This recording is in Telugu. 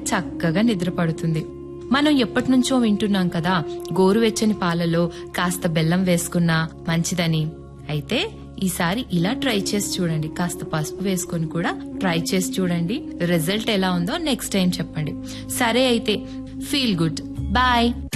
చక్కగా నిద్ర పడుతుంది. మనం ఎప్పటి నుంచో వింటున్నాం కదా, గోరువెచ్చని పాలలో కాస్త బెల్లం వేసుకున్నా మంచిదని. అయితే ఈసారి ఇలా ట్రై చేసి చూడండి. కాస్త పసుపు వేసుకుని కూడా ట్రై చేసి చూడండి. రిజల్ట్ ఎలా ఉందో నెక్స్ట్ టైం చెప్పండి. సరే అయితే, ఫీల్ గుడ్. బాయ్.